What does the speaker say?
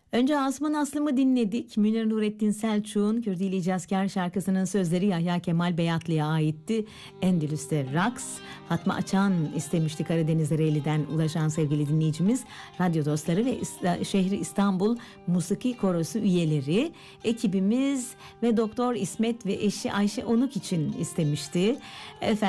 Önce Asman Aslım'ı dinledik. Münir Nurettin Selçuk'un Kürdili Cazkar şarkısının sözleri Yahya Kemal Beyatlı'ya aitti. Endülüs'te Raks, Fatma Açan istemişti Karadeniz Ereğli'den ulaşan sevgili dinleyicimiz. Radyo dostları ve şehri İstanbul Musiki Korosu üyeleri, ekibimiz ve Doktor İsmet ve eşi Ayşe Onuk için istemişti. Efendim,